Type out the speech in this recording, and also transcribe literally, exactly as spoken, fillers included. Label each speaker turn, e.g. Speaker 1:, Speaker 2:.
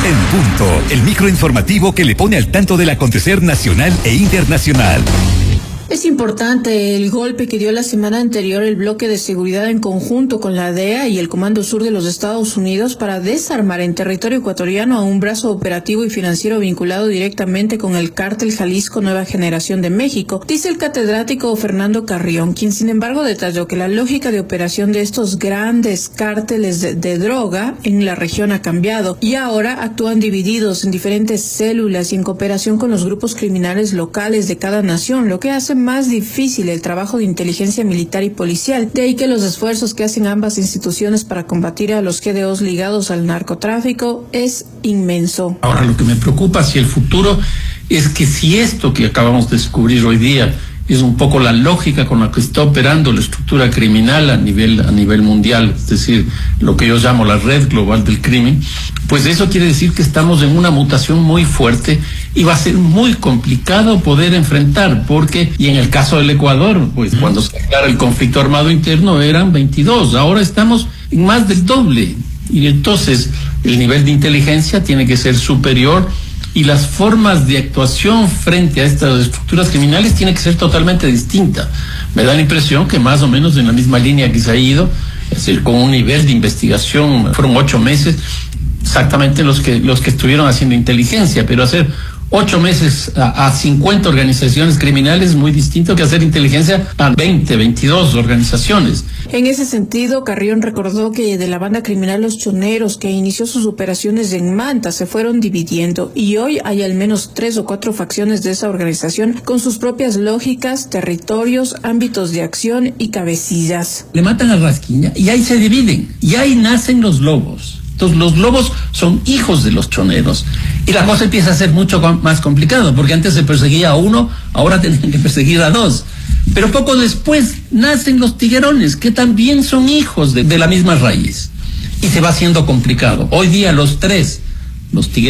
Speaker 1: En Punto, el microinformativo que le pone al tanto del acontecer nacional e internacional.
Speaker 2: Es importante el golpe que dio la semana anterior el bloque de seguridad en conjunto con la D E A y el Comando Sur de los Estados Unidos para desarmar en territorio ecuatoriano a un brazo operativo y financiero vinculado directamente con el cártel Jalisco Nueva Generación de México, dice el catedrático Fernando Carrión, quien sin embargo detalló que la lógica de operación de estos grandes cárteles de, de droga en la región ha cambiado y ahora actúan divididos en diferentes células y en cooperación con los grupos criminales locales de cada nación, lo que hace más difícil el trabajo de inteligencia militar y policial. De ahí que los esfuerzos que hacen ambas instituciones para combatir a los G D Os ligados al narcotráfico es inmenso.
Speaker 3: Ahora, lo que me preocupa hacia el futuro es que si esto que acabamos de descubrir hoy día es un poco la lógica con la que está operando la estructura criminal a nivel, a nivel mundial, es decir, lo que yo llamo la red global del crimen, pues eso quiere decir que estamos en una mutación muy fuerte y va a ser muy complicado poder enfrentar, porque, y en el caso del Ecuador, pues cuando se declara el conflicto armado interno eran veintidós, ahora estamos en más del doble, y entonces el nivel de inteligencia tiene que ser superior y las formas de actuación frente a estas estructuras criminales tiene que ser totalmente distinta. Me da la impresión que más o menos en la misma línea que se ha ido, es decir, con un nivel de investigación, fueron ocho meses, exactamente los que los que estuvieron haciendo inteligencia, pero hacer ocho meses a, a cincuenta organizaciones criminales es muy distinto que hacer inteligencia a veinte, veintidós organizaciones.
Speaker 2: En ese sentido, Carrión recordó que de la banda criminal Los Choneros, que inició sus operaciones en Manta, se fueron dividiendo y hoy hay al menos tres o cuatro facciones de esa organización con sus propias lógicas, territorios, ámbitos de acción y cabecillas.
Speaker 3: Le matan a Rasquiña y ahí se dividen y ahí nacen los lobos. Entonces los lobos son hijos de los choneros y la cosa empieza a ser mucho más complicado porque antes se perseguía a uno, ahora tienen que perseguir a dos. Pero poco después nacen los tiguerones que también son hijos de, de la misma raíz y se va haciendo complicado. Hoy día los tres, los tiguerones